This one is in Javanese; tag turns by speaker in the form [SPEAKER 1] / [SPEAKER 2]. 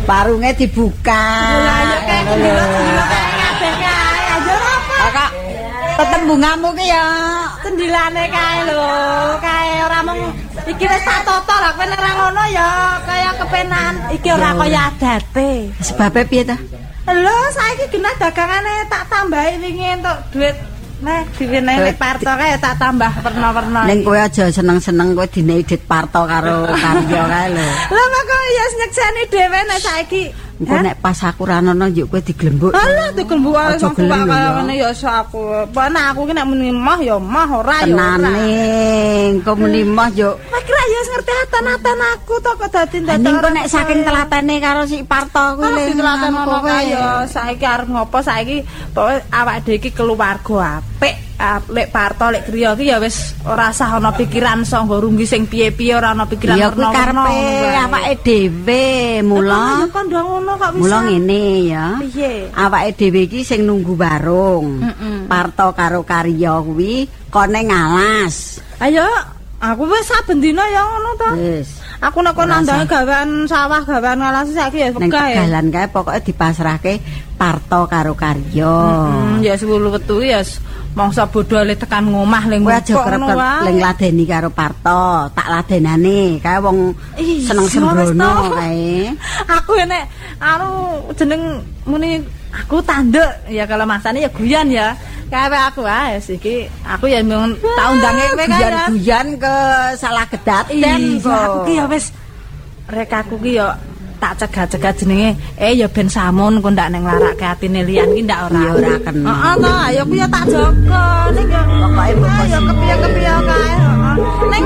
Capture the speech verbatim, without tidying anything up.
[SPEAKER 1] Warunge dibuka.
[SPEAKER 2] Lah ya kae cendilo-cendilo kae kabeh kae. Ayo apa?
[SPEAKER 1] Kok tetembunganmu ki ya
[SPEAKER 2] Cendilane kae lho. Kae ora mung iki wis tak toto lah kowe nek ora ngono ya kaya kepenan. Iki ora kaya adate.
[SPEAKER 1] sebabe piye ta?
[SPEAKER 2] Lho saiki genah dagangane tak tambahi wingi entuk duit. Nek diwenehi nek parto kae tak tambah werna-werna.
[SPEAKER 1] Ning kowe aja seneng-seneng kowe dinehi dit parto karo karya kae lho.
[SPEAKER 2] Lah kok ya nyekseni dhewe nek saiki.
[SPEAKER 1] Engko nek pas aku ra ono yo kowe diglembuk.
[SPEAKER 2] Alah diglembuk ae
[SPEAKER 1] Aja
[SPEAKER 2] wong
[SPEAKER 1] gelem
[SPEAKER 2] tuwa
[SPEAKER 1] lho,
[SPEAKER 2] kaya
[SPEAKER 1] ya.
[SPEAKER 2] ngene ya iso aku. Pana aku ki nek muni mah ya mah ora ya ora.
[SPEAKER 1] Tenane, engko muni mah yo.
[SPEAKER 2] Kowe kira ya wis ngerti atan-atan aku to kok dadi
[SPEAKER 1] Ning
[SPEAKER 2] ndadak.
[SPEAKER 1] kok nek saking telatene karo si Parto kuwi
[SPEAKER 2] Kalau
[SPEAKER 1] le
[SPEAKER 2] ditelaten ono kae ya saiki arep ngopo saiki pokoke awake dhewe iki keluarga apik. Ah, lek Parto lek Griya ki ya wis ora usah ana pikiran sanggo runggi sing piye-piye ora ana pikiran
[SPEAKER 1] ya kuwi karepe awake dhewe mula.
[SPEAKER 2] Ya kandha ngono kok wis.
[SPEAKER 1] Mula ngene ya.
[SPEAKER 2] Piye?
[SPEAKER 1] Awake dhewe iki sing nunggu warung. Parto karo Karya kuwi kone ngalas.
[SPEAKER 2] Ayo, aku wis saben dina ya ngono to.
[SPEAKER 1] Wis.
[SPEAKER 2] Aku nek kon nandangi gawean sawah, gawean ngalas saiki ya
[SPEAKER 1] Ning
[SPEAKER 2] pegah.
[SPEAKER 1] dalan kae pokoke dipasrahke Parto karo Karya.
[SPEAKER 2] Hmm, ya sepuluh wetu ya mangsa bodho le tekan ngomah ling
[SPEAKER 1] Kowe aja kerep ling ladeni karo Parto, tak ladenane kae wong seneng sembrono kae.
[SPEAKER 2] Aku nek anu jeneng muni aku tanduk ya kalau masane ya guyon ya. Kae aku wae iki aku ya mung tak undange kowe kae.
[SPEAKER 1] Guyan-guyan ke salah kedaten
[SPEAKER 2] Iya, aku ki ya wis rek aku ki ya tak cegah-cegah jenenge eh ya ben samun kok ndak ning larake atine liyan ki ndak ora.
[SPEAKER 1] Ya ora kena.
[SPEAKER 2] Heeh to, ayo ku ya tak jaga ning ya.
[SPEAKER 1] Pokoke mbok
[SPEAKER 2] ya kepiye-kepiye kae, heeh. Ning